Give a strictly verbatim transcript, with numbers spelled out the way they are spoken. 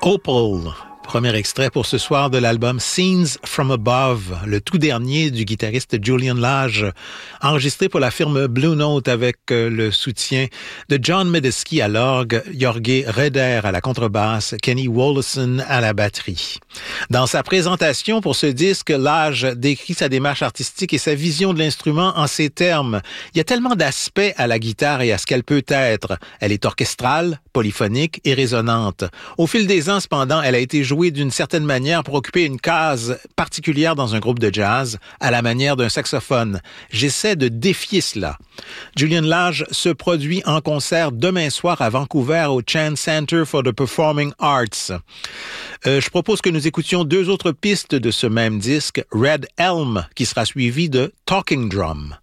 Opal, premier extrait pour ce soir de l'album Scenes from Above, le tout dernier du guitariste Julian Lage, enregistré pour la firme Blue Note avec le soutien de John Medeski à l'orgue, Jorge Reder à la contrebasse, Kenny Wollesen à la batterie. Dans sa présentation pour ce disque, Lage décrit sa démarche artistique et sa vision de l'instrument en ces termes. Il y a tellement d'aspects à la guitare et à ce qu'elle peut être. Elle est orchestrale, polyphonique et résonante. Au fil des ans, cependant, elle a été jouée d'une certaine manière pour occuper une case particulière dans un groupe de jazz, à la manière d'un saxophone. J'essaie de défier cela. Julian Lage se produit en concert demain soir à Vancouver au Chan Center for the Performing Arts. Euh, je propose que nous écoutions deux autres pistes de ce même disque, Red Elm, qui sera suivi de Talking Drum.